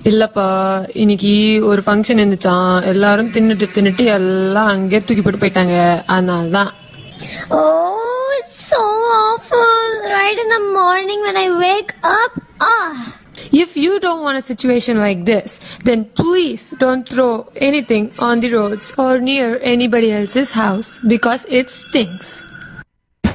இல்லப்பா, இன்னைக்கு ஒரு ஃபங்க்ஷன் இருந்துச்சான். எல்லாரும் தின்னுட்டு எல்லாம் அங்கே தூக்கி போட்டு போயிட்டாங்க. அதனாலதான். Oh, it's so awful. Right in the morning when I wake up. If you don't want a situation like this, then please don't throw anything on the roads or near anybody else's house because it stinks.